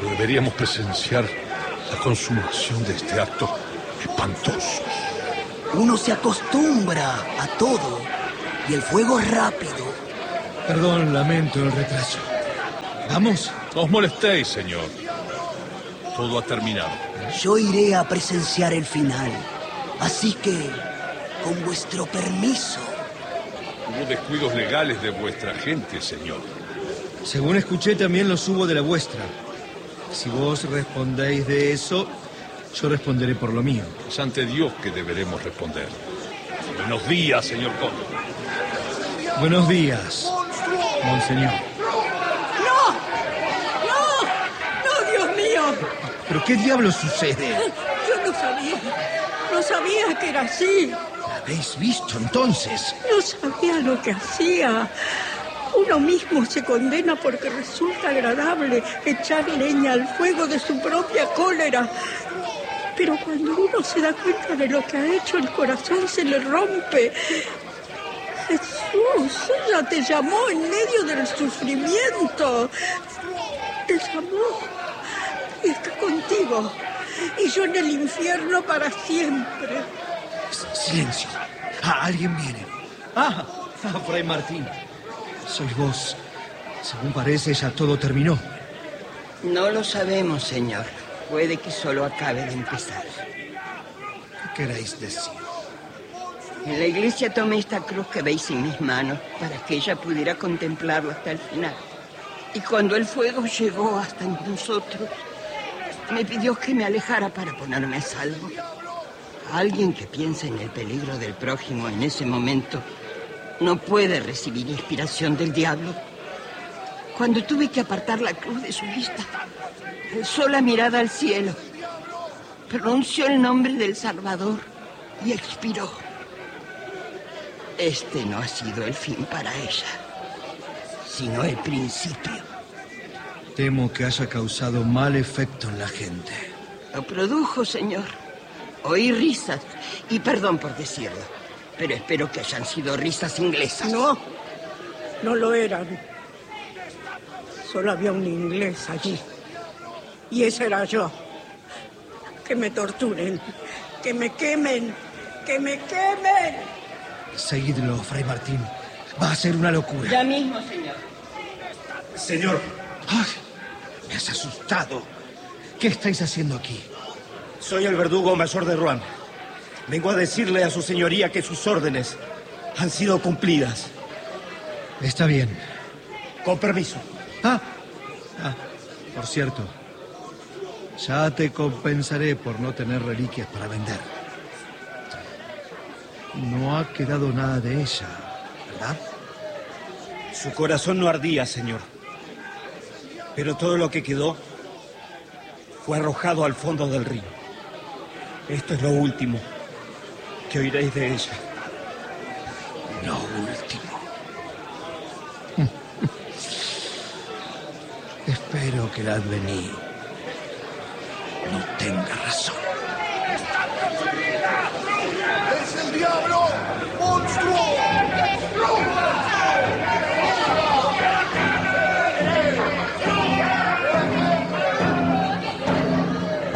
pero deberíamos presenciar la consumación de este acto espantoso. Uno se acostumbra a todo y el fuego es rápido. Perdón, lamento el retraso. ¿Vamos? No os molestéis, señor. Todo ha terminado. Yo iré a presenciar el final. Así que, con vuestro permiso. Hubo descuidos legales de vuestra gente, señor. Según escuché, también los hubo de la vuestra. Si vos respondéis de eso, yo responderé por lo mío. Es ante Dios que deberemos responder. Buenos días, señor conde. Buenos días, monseñor. ¡No, Dios mío! ¿Pero qué diablos sucede? Yo no sabía que era así. ¿La habéis visto entonces? No sabía lo que hacía. Uno mismo se condena porque resulta agradable echar leña al fuego de su propia cólera. Pero cuando uno se da cuenta de lo que ha hecho, el corazón se le rompe. Jesús, ella te llamó en medio del sufrimiento. Te llamó y está contigo. Y yo en el infierno para siempre. Silencio. Alguien viene. Fray Martín. Sois vos. Según parece, ya todo terminó. No lo sabemos, señor. Puede que solo acabe de empezar. ¿Qué queréis decir? En la iglesia tomé esta cruz que veis en mis manos para que ella pudiera contemplarlo hasta el final. Y cuando el fuego llegó hasta nosotros, me pidió que me alejara para ponerme a salvo. Alguien que piensa en el peligro del prójimo en ese momento no puede recibir inspiración del diablo. Cuando tuve que apartar la cruz de su vista, alzó la mirada al cielo, pronunció el nombre del Salvador y expiró. Este no ha sido el fin para ella, sino el principio. Temo que haya causado mal efecto en la gente. Lo produjo, señor. Oí risas, y perdón por decirlo, pero espero que hayan sido risas inglesas. No lo eran. Solo había un inglés allí. Y ese era yo. Que me torturen, que me quemen, que me quemen. Seguidlo, Fray Martín. Va a ser una locura. Ya mismo, señor. Señor. ¡Ay! Me has asustado. ¿Qué estáis haciendo aquí? Soy el verdugo mayor de Rouen. Vengo a decirle a su señoría que sus órdenes han sido cumplidas. Está bien. Con permiso. Por cierto, ya te compensaré por no tener reliquias para vender. No ha quedado nada de ella, ¿verdad? Su corazón no ardía, señor. Pero todo lo que quedó fue arrojado al fondo del río. Esto es lo último que oiréis de ella. Lo último. Espero que el advenir no tenga razón.